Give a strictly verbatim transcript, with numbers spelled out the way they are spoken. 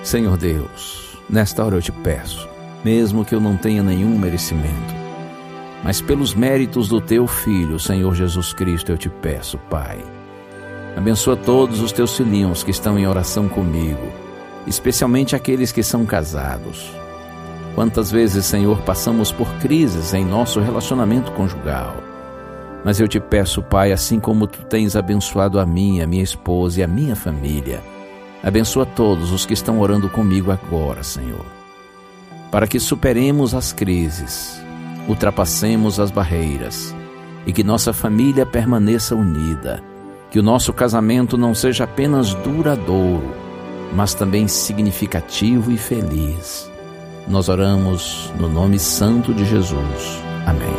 Senhor Deus, nesta hora eu te peço, mesmo que eu não tenha nenhum merecimento, mas pelos méritos do teu Filho, Senhor Jesus Cristo, eu te peço, Pai. Abençoa todos os teus filhinhos que estão em oração comigo, especialmente aqueles que são casados. Quantas vezes, Senhor, passamos por crises em nosso relacionamento conjugal. Mas eu te peço, Pai, assim como tu tens abençoado a mim, a minha esposa e a minha família, abençoa todos os que estão orando comigo agora, Senhor, para que superemos as crises, ultrapassemos as barreiras e que nossa família permaneça unida, que o nosso casamento não seja apenas duradouro, mas também significativo e feliz. Nós oramos no nome santo de Jesus. Amém.